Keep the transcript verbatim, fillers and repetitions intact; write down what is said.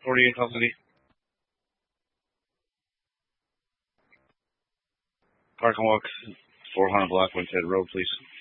forty-eight Alpha City. Park and Walk, four hundred Black Windhead Road, please.